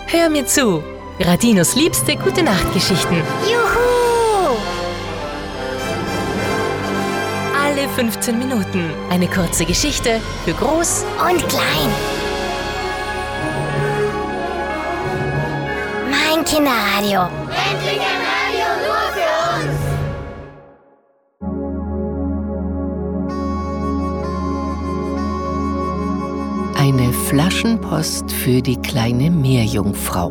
Hör mir zu. Radinos liebste Gute-Nacht-Geschichten. Juhu! Alle 15 Minuten eine kurze Geschichte für Groß Und klein. Mein Kinderradio. Endlich ein Radio nur für uns! Eine Flaschenpost für die kleine Meerjungfrau.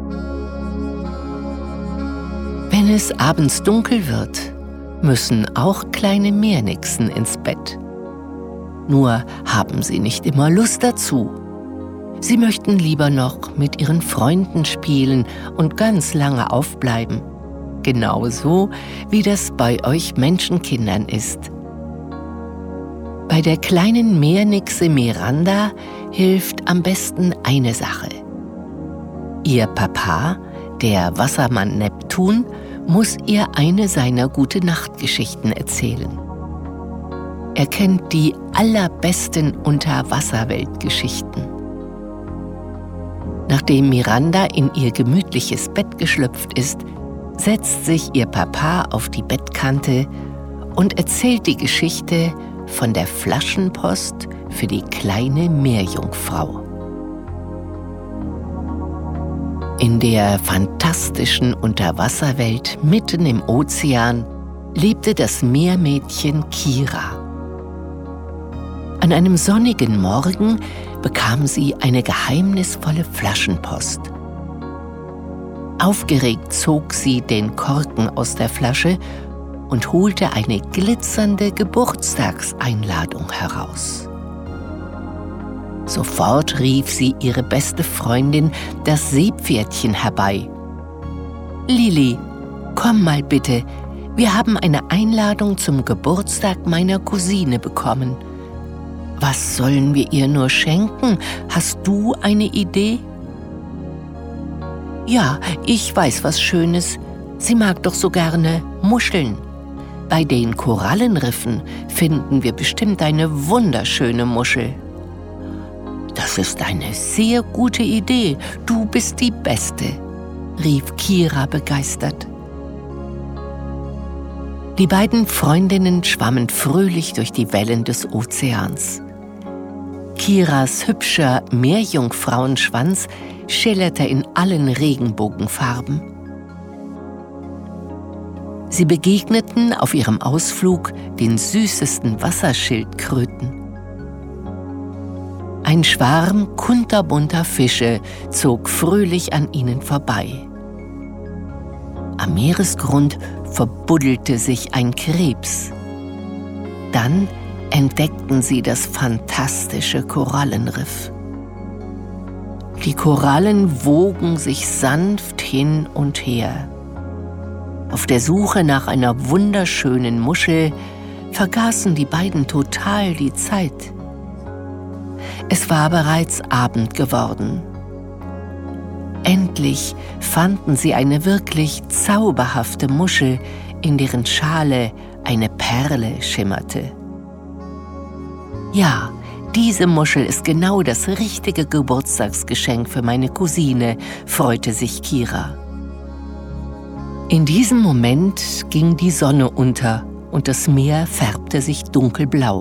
Wenn es abends dunkel wird, müssen auch kleine Meernixen ins Bett. Nur haben sie nicht immer Lust dazu. Sie möchten lieber noch mit ihren Freunden spielen und ganz lange aufbleiben. Genauso wie das bei euch Menschenkindern ist. Bei der kleinen Meernixe Miranda hilft am besten eine Sache. Ihr Papa, der Wassermann Neptun, muss ihr eine seiner Gute-Nacht-Geschichten erzählen. Er kennt die allerbesten Unterwasserweltgeschichten. Nachdem Miranda in ihr gemütliches Bett geschlüpft ist, setzt sich ihr Papa auf die Bettkante und erzählt die Geschichte von der Flaschenpost für die kleine Meerjungfrau. In der fantastischen Unterwasserwelt mitten im Ozean lebte das Meermädchen Kira. An einem sonnigen Morgen bekam sie eine geheimnisvolle Flaschenpost. Aufgeregt zog sie den Korken aus der Flasche und holte eine glitzernde Geburtstagseinladung heraus. Sofort rief sie ihre beste Freundin, das Seepferdchen, herbei. »Lili, komm mal bitte, wir haben eine Einladung zum Geburtstag meiner Cousine bekommen. Was sollen wir ihr nur schenken? Hast du eine Idee?« »Ja, ich weiß was Schönes. Sie mag doch so gerne Muscheln. Bei den Korallenriffen finden wir bestimmt eine wunderschöne Muschel.« »Das ist eine sehr gute Idee. Du bist die Beste«, rief Kira begeistert. Die beiden Freundinnen schwammen fröhlich durch die Wellen des Ozeans. Kiras hübscher Meerjungfrauenschwanz schillerte in allen Regenbogenfarben. Sie begegneten auf ihrem Ausflug den süßesten Wasserschildkröten. Ein Schwarm kunterbunter Fische zog fröhlich an ihnen vorbei. Am Meeresgrund verbuddelte sich ein Krebs. Dann entdeckten sie das fantastische Korallenriff. Die Korallen wogen sich sanft hin und her. Auf der Suche nach einer wunderschönen Muschel vergaßen die beiden total die Zeit. Es war bereits Abend geworden. Endlich fanden sie eine wirklich zauberhafte Muschel, in deren Schale eine Perle schimmerte. »Ja, diese Muschel ist genau das richtige Geburtstagsgeschenk für meine Cousine«, freute sich Kira. In diesem Moment ging die Sonne unter und das Meer färbte sich dunkelblau.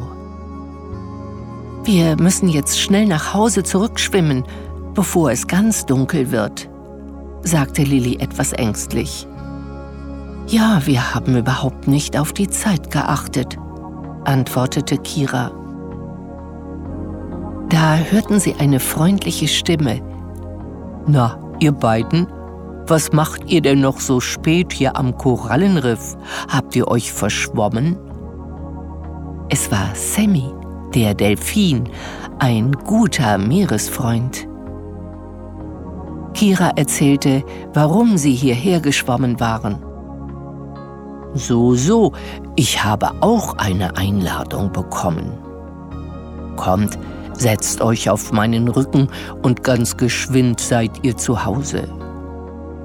»Wir müssen jetzt schnell nach Hause zurückschwimmen, bevor es ganz dunkel wird«, sagte Lili etwas ängstlich. »Ja, wir haben überhaupt nicht auf die Zeit geachtet«, antwortete Kira. Da hörten sie eine freundliche Stimme. »Na, ihr beiden, was macht ihr denn noch so spät hier am Korallenriff? Habt ihr euch verschwommen?« Es war Sammy, der Delfin, ein guter Meeresfreund. Kira erzählte, warum sie hierher geschwommen waren. »So, ich habe auch eine Einladung bekommen. Kommt, setzt euch auf meinen Rücken und ganz geschwind seid ihr zu Hause.